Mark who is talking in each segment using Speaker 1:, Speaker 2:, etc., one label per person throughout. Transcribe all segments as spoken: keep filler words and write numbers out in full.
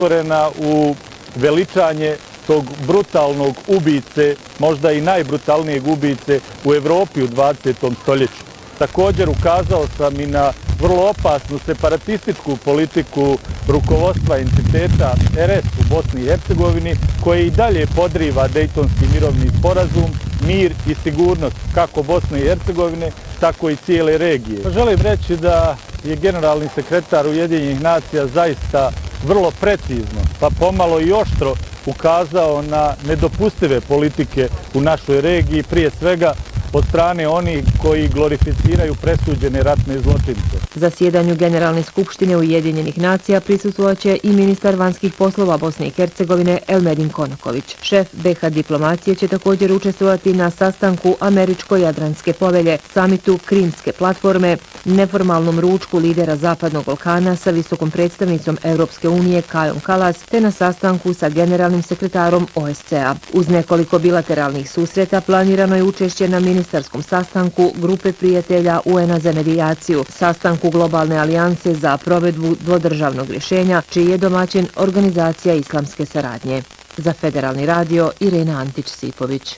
Speaker 1: pretvorena u veličanje tog brutalnog ubice, možda i najbrutalnijeg ubice u Evropi u dvadesetom stoljeću. Također ukazao sam i na vrlo opasnu separatističku politiku rukovodstva entiteta R S u Bosni i Hercegovini, koje i dalje podriva Dejtonski mirovni sporazum, mir i sigurnost kako Bosne i Hercegovine, tako i cijele regije. Želim reći da je generalni sekretar Ujedinjenih nacija zaista vrlo precizno, pa pomalo i oštro ukazao na nedopustive politike u našoj regiji, prije svega od strane onih koji glorificiraju presuđene ratne zločince.
Speaker 2: Zasjedanju Generalne skupštine Ujedinjenih nacija prisustvovaće i ministar vanjskih poslova Bosne i Hercegovine Elmedin Konaković. Šef B iH diplomacije će također učestvovati na sastanku Američko-Jadranske povelje, samitu Krimske platforme, neformalnom ručku lidera Zapadnog Balkana sa visokom predstavnicom Europske unije Kajom Kalas, te na sastanku sa generalnim sekretarom O S C A. Uz nekoliko bilateralnih susreta planirano je učešće na ministarskom sastanku Grupe prijatelja U N-a za medijaciju, sastanku Globalne alijanse za provedbu dvodržavnog rješenja, čiji je domaćin Organizacija islamske saradnje. Za Federalni radio Irena Antić-Sipović.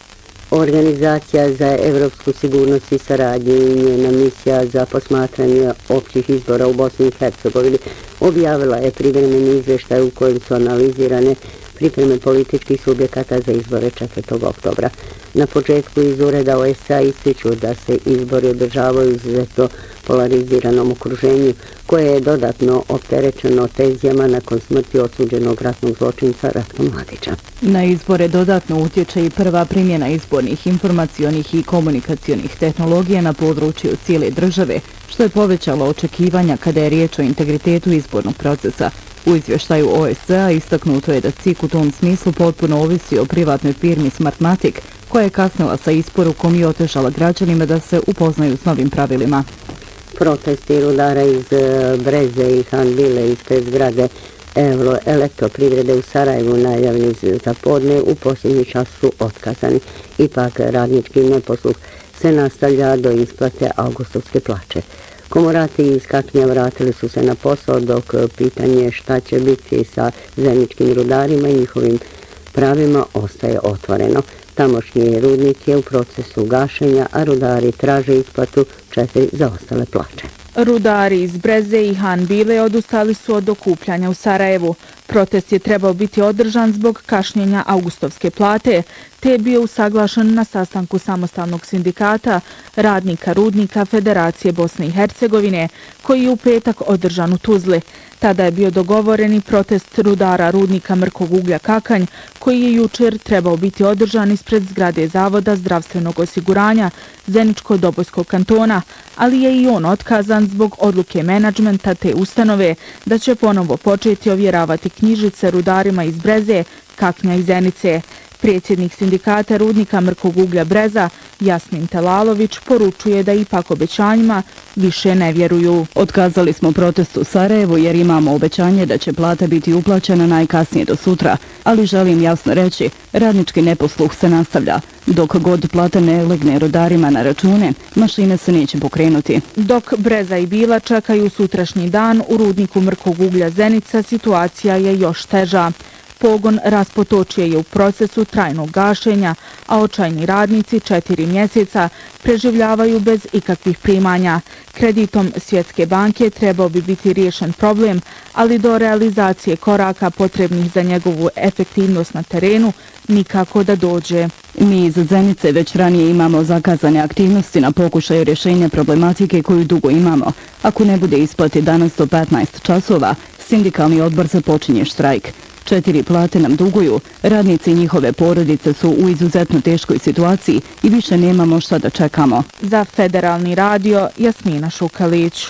Speaker 3: Organizacija za evropsku sigurnost i saradnju i njena misija za posmatranje općih izbora u Bosni i Hercegovini objavila je privremeni izvještaj u kojem su analizirane pripreme političkih subjekata za izbore četvrtog oktobra. Na početku iz ureda O S C A ističu da se izbori održavaju u izuzetno polariziranom okruženju, koje je dodatno opterećeno tenzijama nakon smrti osuđenog ratnog zločinca Ratka Mladića.
Speaker 4: Na izbore dodatno utječe i prva primjena izbornih informacionih i komunikacionih tehnologija na području cijele države, što je povećalo očekivanja kada je riječ o integritetu izbornog procesa. U izvještaju O S C A istaknuto je da C I K u tom smislu potpuno ovisi o privatnoj firmi Smartmatic, koja je kasnila sa isporukom i otežala građanima da se upoznaju s novim pravilima.
Speaker 3: Protesti rudara iz Breze i Hanbile ispred zgrade Elektroprivrede u Sarajevu najavljeni za podne u posljednji čas su otkazani. Ipak radnički neposluh se nastavlja do isplate augustovske plaće. Komorati iz Kaknja vratili su se na posao, dok pitanje šta će biti sa zemljičkim rudarima i njihovim pravima ostaje otvoreno. Tamošnji rudnik je u procesu gašenja, a rudari traže isplatu četiri zaostale plaće.
Speaker 5: Rudari iz Breze i Hanbile odustali su od okupljanja u Sarajevu. Protest je trebao biti održan zbog kašnjenja augustovske plate, te je bio usaglašen na sastanku samostalnog sindikata radnika rudnika Federacije Bosne i Hercegovine, koji je u petak održan u Tuzli. Tada je bio dogovoreni protest rudara rudnika mrkog uglja Kakanj, koji je jučer trebao biti održan ispred zgrade Zavoda zdravstvenog osiguranja Zeničko-Dobojskog kantona, ali je i on otkazan zbog odluke menadžmenta te ustanove da će ponovo početi ovjeravati knjižice rudarima iz Breze, Kaknja i Zenice. Predsjednik sindikata rudnika mrkog uglja Breza, Jasmin Telalović, poručuje da ipak obećanjima više ne vjeruju.
Speaker 4: Otkazali smo protest u Sarajevu jer imamo obećanje da će plata biti uplaćena najkasnije do sutra, ali želim jasno reći, radnički neposluh se nastavlja. Dok god plata ne legne rudarima na račune, mašine se neće pokrenuti.
Speaker 5: Dok Breza i Bila čekaju sutrašnji dan, u rudniku mrkog uglja Zenica situacija je još teža. Pogon Raspotočje je u procesu trajnog gašenja, a očajni radnici četiri mjeseca preživljavaju bez ikakvih primanja. Kreditom Svjetske banke trebao bi biti riješen problem, ali do realizacije koraka potrebnih za njegovu efektivnost na terenu nikako da dođe.
Speaker 4: Mi iz Zenice već ranije imamo zakazane aktivnosti na pokušaju rješenja problematike koju dugo imamo. Ako ne bude isplati danas do petnaest časova, sindikalni odbor započinje štrajk. Četiri plate nam duguju, radnici i njihove porodice su u izuzetno teškoj situaciji i više nemamo šta da čekamo.
Speaker 5: Za Federalni radio, Jasmina Šukalić.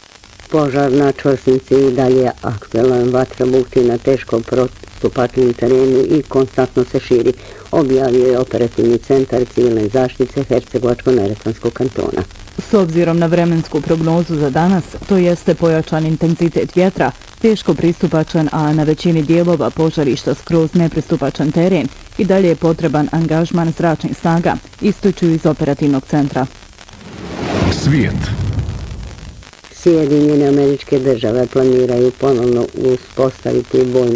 Speaker 3: Požar na Čvrsnici i dalje aktualan, vatra bukti na teškom prostupačnom terenu i konstantno se širi, objavio je operativni centar civilne zaštite Hercegovačko-Neretvanskog kantona.
Speaker 4: S obzirom na vremensku prognozu za danas, to jeste pojačan intenzitet vjetra, teško pristupačan, a na većini dijelova požarišta skroz nepristupačan teren, i dalje je potreban angažman zračnih snaga, ističu iz operativnog centra.
Speaker 6: Svijet.
Speaker 3: Sjedinjene Američke Države planiraju ponovno uspostaviti bojnu